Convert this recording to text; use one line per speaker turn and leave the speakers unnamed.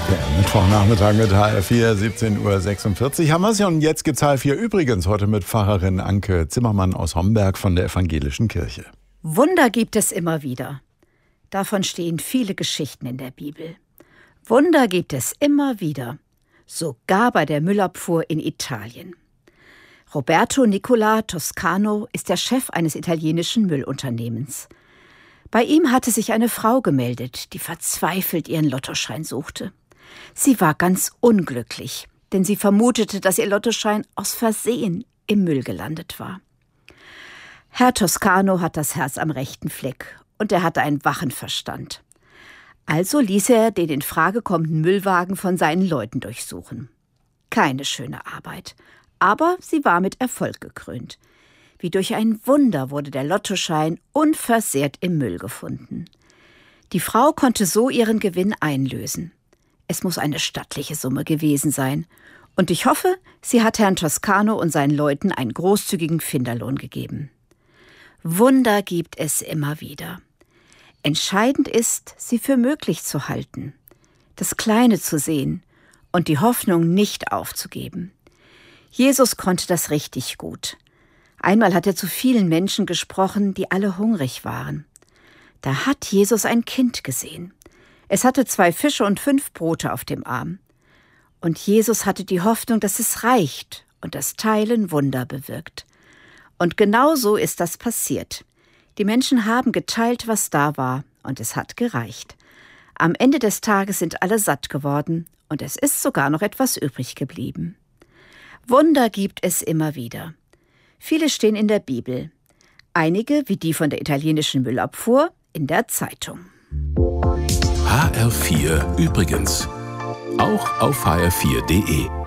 Der Mittwochnachmittag mit HR4, 17:46 Uhr haben wir es ja. Und jetzt gibt's HR4 übrigens heute mit Pfarrerin Anke Zimmermann aus Homberg von der Evangelischen Kirche.
Wunder gibt es immer wieder. Davon stehen viele Geschichten in der Bibel. Wunder gibt es immer wieder, sogar bei der Müllabfuhr in Italien. Roberto Nicola Toscano ist der Chef eines italienischen Müllunternehmens. Bei ihm hatte sich eine Frau gemeldet, die verzweifelt ihren Lottoschein suchte. Sie war ganz unglücklich, denn sie vermutete, dass ihr Lottoschein aus Versehen im Müll gelandet war. Herr Toscano hat das Herz am rechten Fleck und er hatte einen wachen Verstand. Also ließ er den in Frage kommenden Müllwagen von seinen Leuten durchsuchen. Keine schöne Arbeit, aber sie war mit Erfolg gekrönt. Wie durch ein Wunder wurde der Lottoschein unversehrt im Müll gefunden. Die Frau konnte so ihren Gewinn einlösen. Es muss eine stattliche Summe gewesen sein. Und ich hoffe, sie hat Herrn Toscano und seinen Leuten einen großzügigen Finderlohn gegeben. Wunder gibt es immer wieder. Entscheidend ist, sie für möglich zu halten, das Kleine zu sehen und die Hoffnung nicht aufzugeben. Jesus konnte das richtig gut. Einmal hat er zu vielen Menschen gesprochen, die alle hungrig waren. Da hat Jesus ein Kind gesehen. Es hatte 2 Fische und 5 Brote auf dem Arm. Und Jesus hatte die Hoffnung, dass es reicht und das Teilen Wunder bewirkt. Und genau so ist das passiert. Die Menschen haben geteilt, was da war, und es hat gereicht. Am Ende des Tages sind alle satt geworden und es ist sogar noch etwas übrig geblieben. Wunder gibt es immer wieder. Viele stehen in der Bibel. Einige, wie die von der italienischen Müllabfuhr, in der Zeitung.
HR4 übrigens. Auch auf hr4.de.